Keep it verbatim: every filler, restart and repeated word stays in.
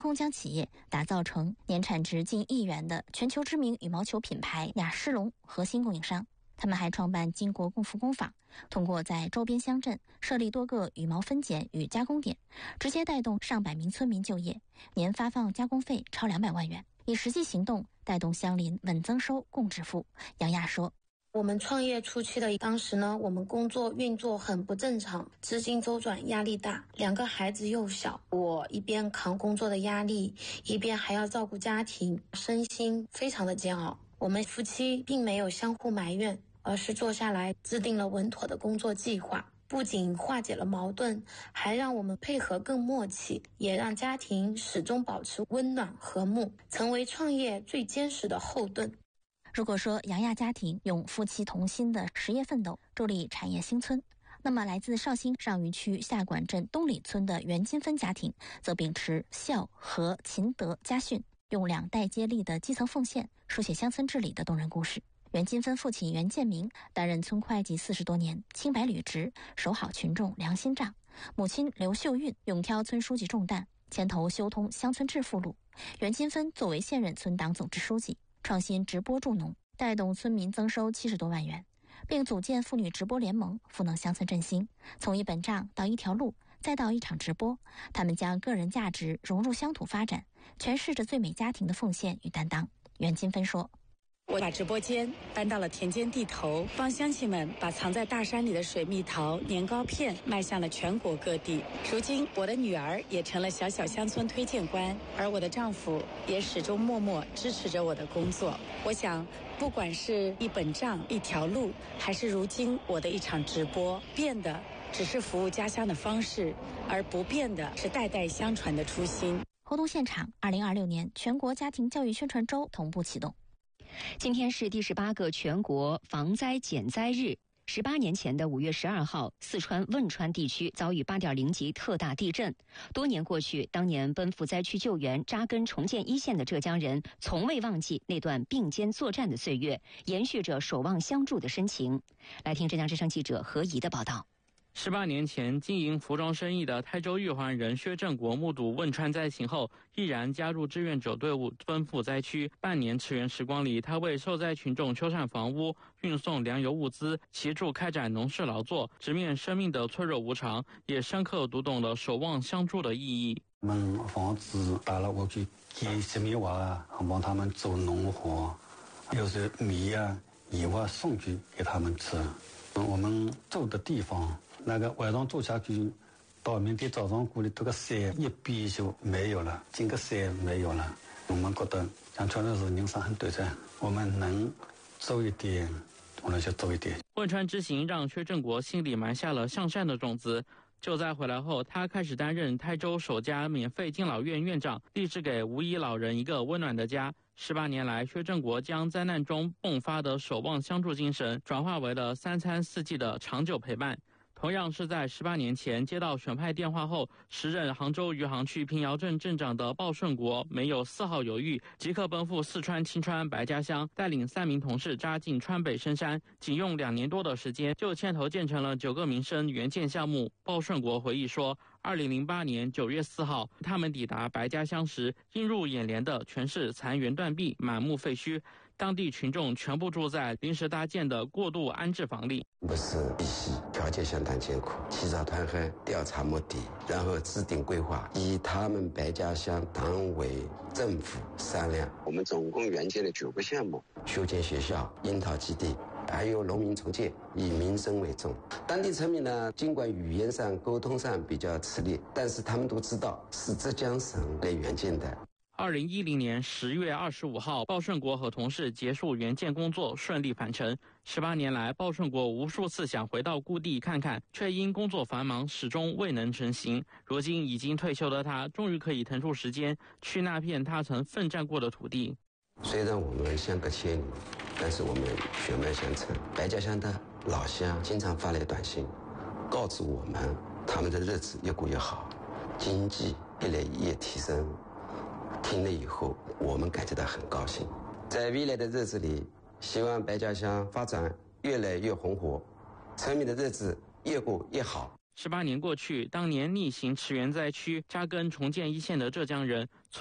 空将企业打造成年产值近亿元的全球知名羽毛球品牌雅诗龙核心供应商。他们还创办金国共福工坊，通过在周边乡镇设立多个羽毛分拣与加工点，直接带动上百名村民就业，年发放加工费超两百万元，以实际行动带动乡邻稳增收共致富。杨亚说， 我们创业初期的当时呢，我们工作运作很不正常，资金周转压力大，两个孩子幼小，我一边扛工作的压力，一边还要照顾家庭，身心非常的煎熬。我们夫妻并没有相互埋怨，而是坐下来制定了稳妥的工作计划，不仅化解了矛盾，还让我们配合更默契，也让家庭始终保持温暖和睦，成为创业最坚实的后盾。 如果说杨亚家庭用夫妻同心的实业奋斗助力产业兴村，那么来自绍兴上虞区下管镇东里村的袁金芬家庭则秉持孝和勤德家训，用两代接力的基层奉献书写乡村治理的动人故事。袁金芬父亲袁建明担任村会计四十多年，清白履直，守好群众良心账。母亲刘秀运勇挑村书记重担，牵头修通乡村致富路。袁金芬作为现任村党总支书记，创新直播助农，带动村民增收七十多万元，并组建妇女直播联盟，赋能乡村振兴。从一本账到一条路，再到一场直播，他们将个人价值融入乡土发展，诠释着最美家庭的奉献与担当。袁金芬说， 我把直播间搬到了田间地头，帮乡亲们把藏在大山里的水蜜桃、年糕片卖向了全国各地。如今我的女儿也成了小小乡村推荐官，而我的丈夫也始终默默支持着我的工作。我想，不管是一本账、一条路，还是如今我的一场直播，变的只是服务家乡的方式，而不变的是代代相传的初心。 活动现场，二零二六年全国家庭教育宣传周同步启动。 今天是第十八个全国防灾减灾日。十八年前的五月十二号，四川汶川地区遭遇八点零级特大地震。多年过去，当年奔赴灾区救援、扎根重建一线的浙江人，从未忘记那段并肩作战的岁月，延续着守望相助的深情。来听浙江之声记者何怡的报道。 十八年前，经营服装生意的台州玉环人薛正国目睹汶川灾情后，毅然加入志愿者队伍，奔赴灾区。半年驰援时光里，他为受灾群众修缮房屋、运送粮油物资，协助开展农事劳作，直面生命的脆弱无常，也深刻读懂了守望相助的意义。 我们房子打了过去给小米娃啊，帮他们做农活，有时米啊、油啊送去给他们吃。我们住的地方，那个晚上住下去，到明天早上过来，这个山一边就没有了，整个山没有了。我们觉得像传统是人生很短暂，我们能做一点，我们就做一点。 汶川之行让薛正国心里埋下了向善的种子。就在回来后，他开始担任台州首家免费敬老院院长，立志给无依老人一个温暖的家。十八年来，薛正国将灾难中迸发的守望相助精神转化为了三餐四季的长久陪伴。同样是在十八年前接到选派电话后，时任杭州余杭区平遥镇镇长的鲍顺国没有丝毫犹豫，即刻奔赴四川青川白家乡，带领三名同事扎进川北深山，仅用两年多的时间就牵头建成了九个民生援建项目。鲍顺国回忆说，二零零八年九月四号，他们抵达白家乡时，映入眼帘的全是残垣断壁、满目废墟。当地群众全部住在临时搭建的过渡安置房里。 不是必须，条件相当艰苦。起草团还调查目的，然后制定规划，以他们白家乡党委、政府商量。我们总共援建了九个项目，修建学校、樱桃基地，还有农民重建，以民生为重。当地村民呢，尽管语言上、沟通上比较吃力，但是他们都知道是浙江省来援建的。 二零一零年十月二十五号，鲍顺国和同事结束援建工作，顺利返程。十八年来，鲍顺国无数次想回到故地看看，却因工作繁忙，始终未能成行。如今已经退休的他，终于可以腾出时间去那片他曾奋战过的土地。 虽然我们相隔千里，但是我们血脉相承。白家乡的老乡经常发来短信，告知我们他们的日子越过越好，经济越来越提升。听了以后，我们感觉到很高兴。在未来的日子里，希望白家乡发展越来越红火，村民的日子越过越好。 十八年过去，当年逆行驰援灾区、扎根重建一线的浙江人，